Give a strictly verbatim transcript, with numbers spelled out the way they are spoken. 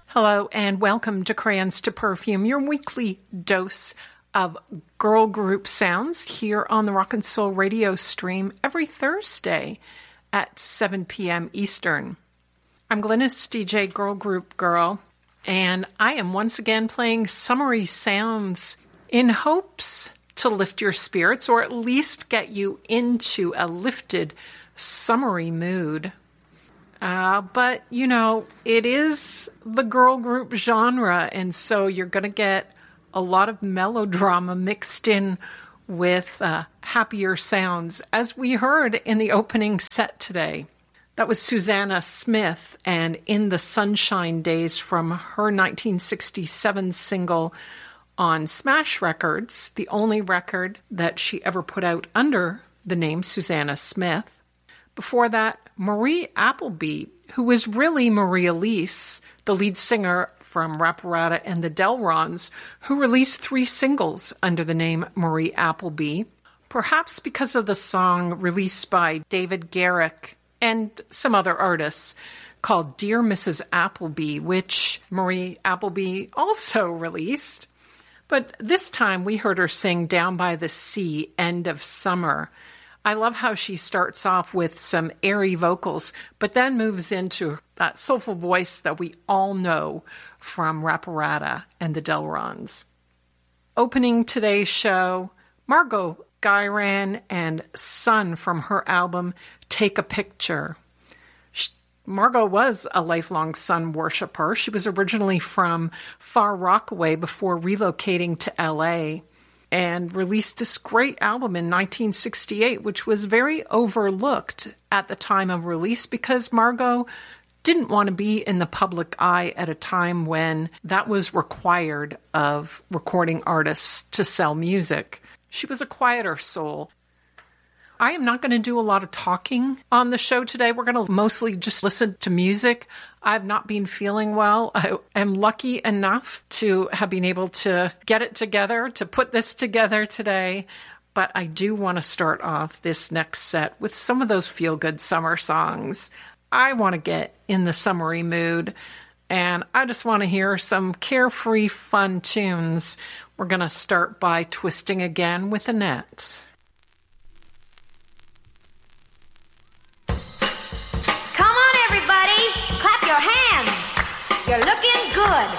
Hello and welcome to Crayons to Perfume, your weekly dose of girl group sounds here on the Rock and Soul radio stream every Thursday at seven p.m. Eastern. I'm Glynis, D J Girl Group Girl, and I am once again playing summery sounds in hopes to lift your spirits or at least get you into a lifted summery mood. Uh, but, you know, it is the girl group genre, and so you're going to get a lot of melodrama mixed in with uh, happier sounds, as we heard in the opening set today. That was Susanna Smith and In the Sunshine Days from her nineteen sixty-seven single on Smash Records, the only record that she ever put out under the name Susanna Smith. Before that, Marie Appleby, who was really Marie Elise, the lead singer from Rapparata and the Delrons, who released three singles under the name Marie Appleby, perhaps because of the song released by David Garrick and some other artists called Dear Missus Appleby, which Marie Appleby also released. But this time we heard her sing Down by the Sea, End of Summer. I love how she starts off with some airy vocals, but then moves into that soulful voice that we all know from Rapparata and the Delrons. Opening today's show, Margot Guyran and Sun from her album Take a Picture. She, Margot was a lifelong Sun worshiper. She was originally from Far Rockaway before relocating to L A, and released this great album in nineteen sixty-eight, which was very overlooked at the time of release because Margot didn't want to be in the public eye at a time when that was required of recording artists to sell music. She was a quieter soul. I am not going to do a lot of talking on the show today. We're going to mostly just listen to music. I've not been feeling well. I am lucky enough to have been able to get it together, to put this together today. But I do want to start off this next set with some of those feel-good summer songs. I want to get in the summery mood, and I just want to hear some carefree, fun tunes. We're going to start by Twisting Again with Annette. Clap your hands. You're looking good.